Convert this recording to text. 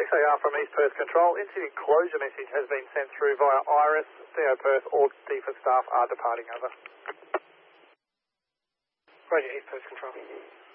6AR from East Perth Control. Incident closure message has been sent through via Iris. CO Perth, all DFA staff are departing, over. Roger, East Perth Control.